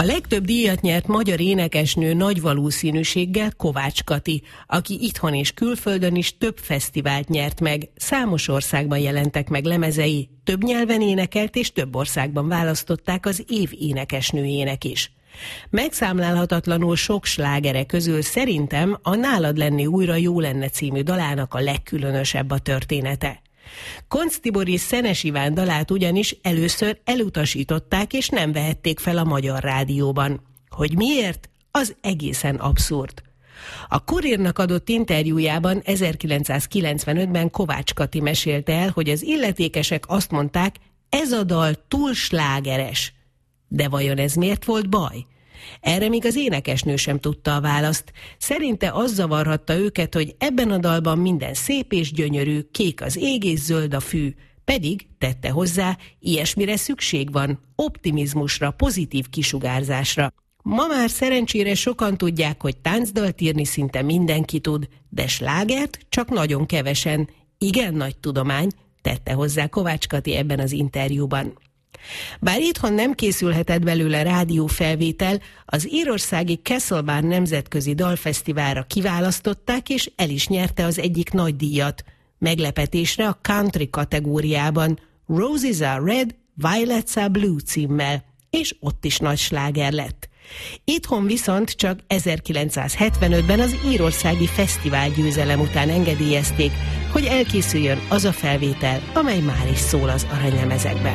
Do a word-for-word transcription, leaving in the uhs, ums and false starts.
A legtöbb díjat nyert magyar énekesnő nagy valószínűséggel Kovács Kati, aki itthon és külföldön is több fesztivált nyert meg, számos országban jelentek meg lemezei, több nyelven énekelt és több országban választották az év énekesnőjének is. Megszámlálhatatlanul sok slágere közül szerintem a Nálad lenni újra jó lenne című dalának a legkülönösebb a története. Koncz Tibor és Szenes Iván dalát ugyanis először elutasították és nem vehették fel a Magyar Rádióban. Hogy miért? Az egészen abszurd. A Kurírnak adott interjújában ezerkilencszázkilencvenötben Kovács Kati mesélte el, hogy az illetékesek azt mondták, ez a dal túl slágeres. De vajon ez miért volt baj? Erre még az énekesnő sem tudta a választ. Szerinte az zavarhatta őket, hogy ebben a dalban minden szép és gyönyörű, kék az ég és zöld a fű, pedig, tette hozzá, ilyesmire szükség van, optimizmusra, pozitív kisugárzásra. Ma már szerencsére sokan tudják, hogy táncdalt írni szinte mindenki tud, de slágert csak nagyon kevesen. Igen nagy tudomány, tette hozzá Kovács Kati ebben az interjúban. Bár itthon nem készülhetett belőle rádiófelvétel, az írországi Castlebar nemzetközi dalfesztiválra kiválasztották, és el is nyerte az egyik nagy díjat. Meglepetésre a country kategóriában, Roses are red, violets are blue címmel, és ott is nagy sláger lett. Itthon viszont csak ezerkilencszázhetvenötben az írországi fesztivál győzelem után engedélyezték, hogy elkészüljön az a felvétel, amely már is szól az aranylemezekben.